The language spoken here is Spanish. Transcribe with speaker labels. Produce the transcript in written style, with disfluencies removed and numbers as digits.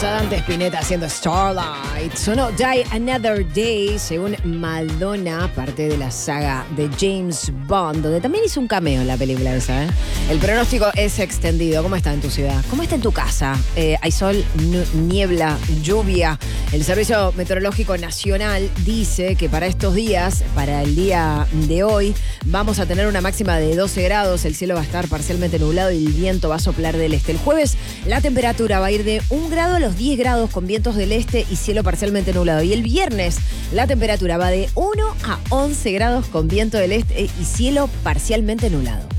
Speaker 1: Dante Spinetta haciendo Starlight. Sonó Die Another Day, según Madonna, parte de la saga de James Bond, donde también hizo un cameo en la película esa, ¿eh? El pronóstico es extendido. ¿Cómo está en tu ciudad? ¿Cómo está en tu casa? ¿Hay sol, niebla, lluvia? El Servicio Meteorológico Nacional dice que para estos días, para el día de hoy, vamos a tener una máxima de 12 grados, el cielo va a estar parcialmente nublado y el viento va a soplar del este. El jueves la temperatura va a ir de 1 grado a los 10 grados con vientos del este y cielo parcialmente nublado. Y el viernes la temperatura va de 1 a 11 grados con viento del este y cielo parcialmente nublado.